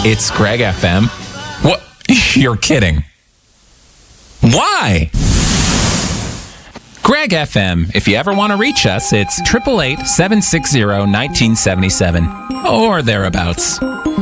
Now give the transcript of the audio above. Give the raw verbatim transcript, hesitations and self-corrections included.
It's Greg F M. What? You're kidding. Why? Greg F M. If you ever want to reach us, it's eight eight eight, seven six zero, one nine seven seven or thereabouts.